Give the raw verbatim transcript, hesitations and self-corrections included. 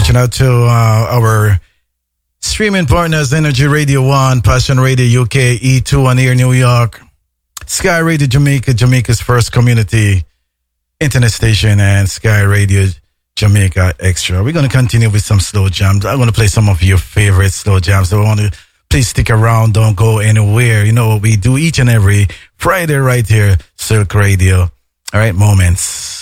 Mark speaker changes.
Speaker 1: reaching out to uh, our streaming partners, Energy Radio one, Passion Radio U K, E two on Air New York, Sky Radio Jamaica, Jamaica's first community internet station, and Sky Radio Jamaica Extra. We're going to continue with some slow jams. I'm going to play some of your favorite slow jams. So I want to please stick around. Don't go anywhere. You know what we do each and every Friday right here, Silk Radio. All right, Moments.